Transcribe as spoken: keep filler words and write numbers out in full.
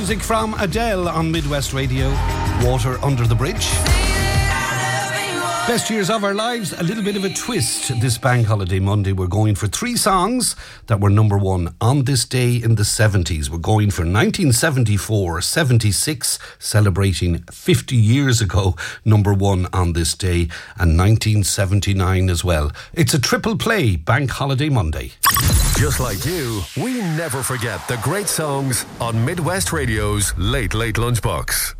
music from Adele on Midwest Radio. Water Under the Bridge. Best years of our lives, a little bit of a twist. This Bank Holiday Monday, we're going for three songs that were number one on this day in the seventies. We're going for nineteen seventy-four, seventy-six, celebrating fifty years ago, number one on this day, and nineteen seventy-nine as well. It's a triple play, Bank Holiday Monday. Just like you, we never forget the great songs on Midwest Radio's Late Late Lunchbox.